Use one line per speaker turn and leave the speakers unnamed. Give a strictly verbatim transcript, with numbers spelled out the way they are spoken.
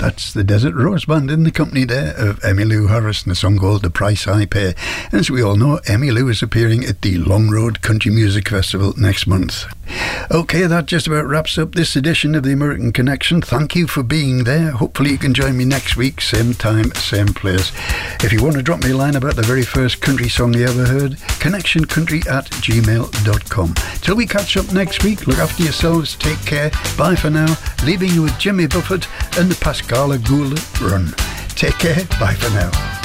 That's the Desert Rose Band in the company there of Emmylou Harris and a song called The Price I Pay. And as we all know, Emmylou is appearing at the Long Road Country Music Festival next month. Okay, that just about wraps up this edition of the American Connection. Thank you for being there. Hopefully you can join me next week, same time, same place. If you want to drop me a line about the very first country song you ever heard, connection country at gmail dot com. Till we catch up next week, look after yourselves, take care, bye for now, leaving you with Jimmy Buffett and the Pascala Gould Run. Take care, bye for now.